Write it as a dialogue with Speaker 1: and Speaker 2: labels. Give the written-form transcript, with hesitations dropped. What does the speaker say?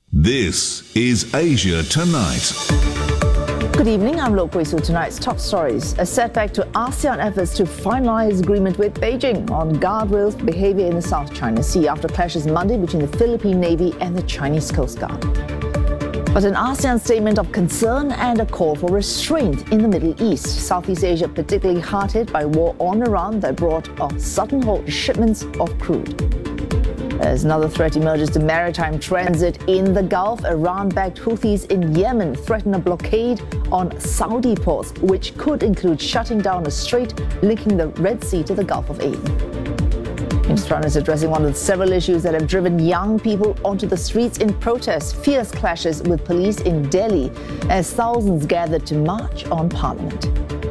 Speaker 1: This is Asia Tonight.
Speaker 2: Good evening, I'm Lo Kui Su. Tonight's top stories. A setback to ASEAN efforts to finalize agreement with Beijing on guardrails behavior in the South China Sea after clashes Monday between the Philippine Navy and the Chinese Coast Guard. But an ASEAN statement of concern and a call for restraint in the Middle East. Southeast Asia particularly hard hit by war on Iran that brought a sudden halt to shipments of crude. As another threat emerges to maritime transit in the Gulf, Iran-backed Houthis in Yemen threaten a blockade on Saudi ports, which could include shutting down a strait linking the Red Sea to the Gulf of Aden. Minister is addressing one of the several issues that have driven young people onto the streets in protest. Fierce clashes with police in Delhi as thousands gathered to march on Parliament.